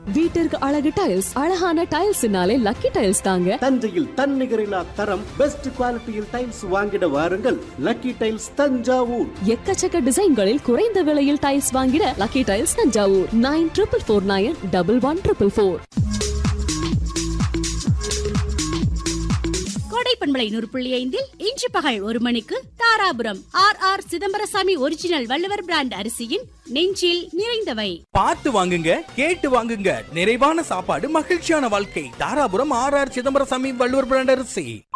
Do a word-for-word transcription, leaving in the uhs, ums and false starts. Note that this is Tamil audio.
வீட்டிற்கு அழகு டைல்ஸ், அழகான டைல்ஸ்னாலே லக்கி டைல்ஸ் தாங்க. தஞ்சையில் தன்னிகரில்லா தரம், பெஸ்ட் குவாலிட்டியில் டைல்ஸ் வாங்கிட வாருங்கள். Lucky tiles Thanjavur. எக்கச்சக்க டிசைன்களில் குறைந்த விலையில் டைல்ஸ் வாங்கிட lucky tiles Thanjavur. Nine triple four nine double one triple four. பண்பலை நூறு புள்ளி ஐந்தில் இன்று பகல் ஒரு மணிக்கு Dharapuram R R Chidambarasamy original Valluvar brand அரிசியின் நெஞ்சில் நிறைந்தவை. பார்த்து வாங்குங்க, கேட்டு வாங்குங்க. நிறைவான சாப்பாடு, மகிழ்ச்சியான வாழ்க்கை. Dharapuram R R Chidambarasamy Valluvar brand அரிசி.